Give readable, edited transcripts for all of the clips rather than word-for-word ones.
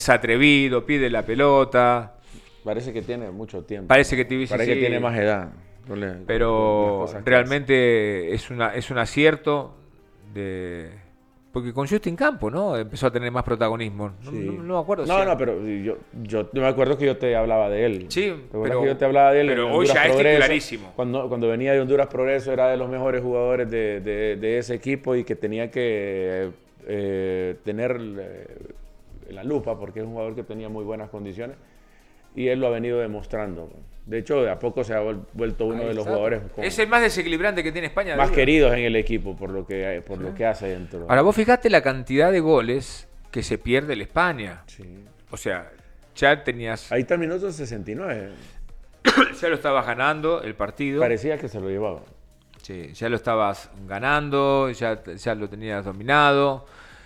es atrevido, pide la pelota. Parece que tiene mucho tiempo. Parece que sí, tiene más edad. Pero realmente es un acierto porque con Justin Campo, ¿no? Empezó a tener más protagonismo. Sí. No me acuerdo. No, pero yo me acuerdo que yo te hablaba de él. Sí, pero que yo te hablaba de él pero en hoy Honduras ya es Progreso, titularísimo. Cuando venía de Honduras Progreso era de los mejores jugadores de ese equipo y que tenía que tener la lupa porque es un jugador que tenía muy buenas condiciones y él lo ha venido demostrando. De hecho, de a poco se ha vuelto uno de los jugadores es el más desequilibrante que tiene España. Más queridos en el equipo por lo que hace dentro. Ahora, vos fijate la cantidad de goles que se pierde el España. Sí. O sea, ya tenías... Ahí está el minuto 69. Ya lo estabas ganando el partido. Parecía que se lo llevaba. Sí, ya lo estabas ganando, ya lo tenías dominado.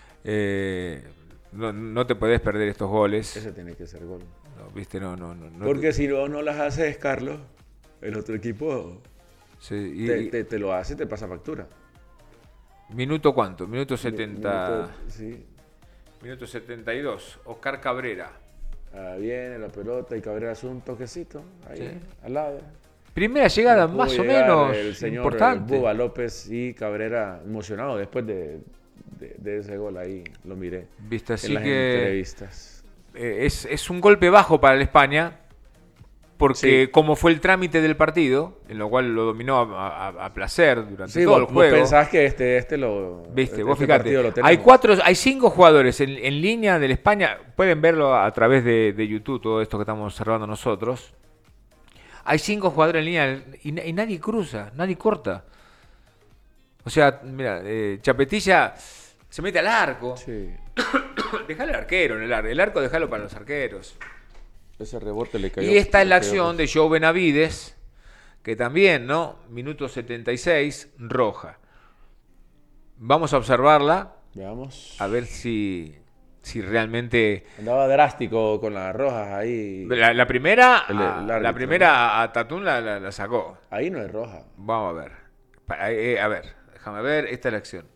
No te podés perder estos goles. Ese tiene que ser gol. No, viste, no. Porque si no las haces, Carlos, el otro equipo sí, te lo hace, te pasa factura. ¿Minuto cuánto? Minuto 70. Sí. Minuto 72. Oscar Cabrera. Viene la pelota y Cabrera hace un toquecito ahí al lado. Primera llegada más o menos el señor importante. Buba López y Cabrera emocionado después de ese gol ahí, lo miré. Viste, así en las entrevistas. Es un golpe bajo para el España, porque como fue el trámite del partido, en lo cual lo dominó a placer durante todo el juego. Vos pensás que este lo... Viste, vos este fíjate, lo hay 5 jugadores en línea del España, pueden verlo a través de YouTube, todo esto que estamos observando nosotros. Hay 5 jugadores en línea y nadie cruza, nadie corta. O sea, mira, Chapetilla se mete al arco. Sí. Dejale al arquero en el arco. El arco dejalo para los arqueros. Ese rebote le cayó. Y esta es la acción de Joe Benavides, que también, ¿no? Minuto 76, roja. Vamos a observarla. Veamos. A ver si realmente... Andaba drástico con las rojas ahí. La primera la primera a Tatún la sacó. Ahí no es roja. Vamos a ver. A ver, déjame ver. Esta es la acción.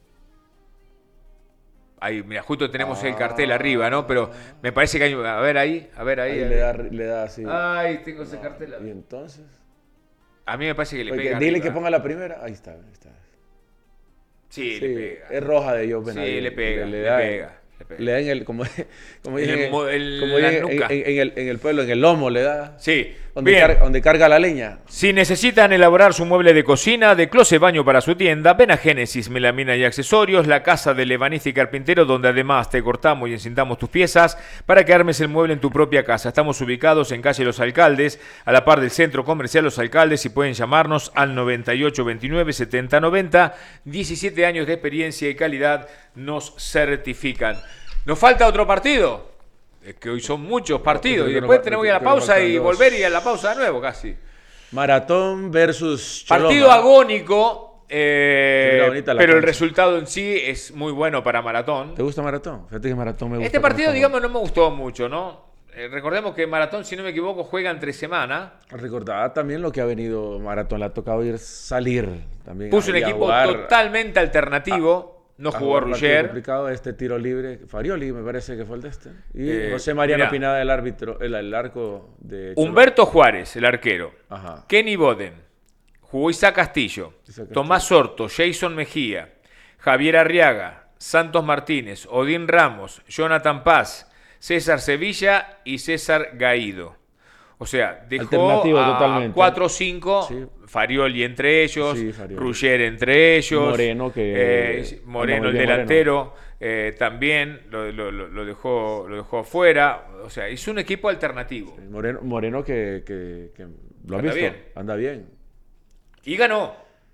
Ahí, mira, justo tenemos el cartel arriba, ¿no? Pero me parece que hay... A ver ahí. Le da así. Ay, tengo ese cartel. ¿Y entonces? A mí me parece que le pega Dile arriba. que ponga la primera. Ahí está. Sí, le pega. Es roja de Joe Benavides. Sí, le pega. Le da en el, como dicen en el pueblo, en el lomo le da. Sí, donde carga la leña. Si necesitan elaborar su mueble de cocina, de closet baño para su tienda, ven a Génesis Melamina y Accesorios, la casa del ebanista y carpintero, donde además te cortamos y encintamos tus piezas para que armes el mueble en tu propia casa. Estamos ubicados en calle Los Alcaldes, a la par del Centro Comercial Los Alcaldes, y pueden llamarnos al 9829-7090. 17 años de experiencia y calidad nos certifican. ¿Nos falta otro partido? Es que hoy son muchos partidos y después tenemos que ir a la pausa y volver y a la pausa de nuevo casi. Maratón versus Choloma. Partido agónico, pero cancha. el resultado en sí es muy bueno para Maratón. ¿Te gusta Maratón? Fíjate que Maratón me gusta. Este partido, digamos, no me gustó mucho, ¿no? Recordemos que Maratón, si no me equivoco, juega entre semana. Recordaba también lo que ha venido Maratón, le ha tocado salir también. Puso un equipo totalmente alternativo. No jugó Ruggier. Complicado este tiro libre. Farioli me parece que fue el de este. Y José Mariano Pinada, el árbitro, el arco de Choloma. Humberto Juárez, el arquero. Ajá. Kenny Boden. Jugó Isaac Castillo. Tomás Sorto, Jason Mejía, Javier Arriaga, Santos Martínez, Odín Ramos, Jonathan Paz, César Sevilla y César Gaído. O sea, dejó a 4 o 5, sí. Farioli entre ellos, sí, Ruggier entre ellos, Moreno, el delantero, también lo dejó afuera. O sea, hizo un equipo alternativo. Sí, Moreno que lo ha visto, bien. Anda bien. Y ganó,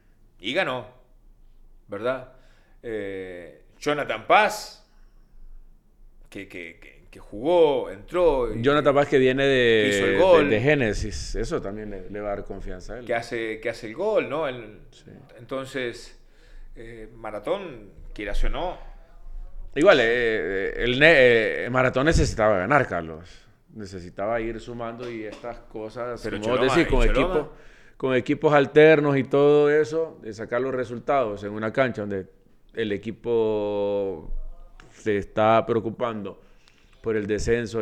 ¿verdad? Jonathan Paz, que jugó, entró. Jonathan Paz, que viene de Génesis, eso también le va a dar confianza a él. Que hace el gol, ¿no? Sí. Entonces, Maratón, quieras o no. Igual, Maratón necesitaba ganar, Carlos. Necesitaba ir sumando y estas cosas, pero como vos decís, con equipos alternos y todo eso, de sacar los resultados en una cancha donde el equipo se está preocupando por el descenso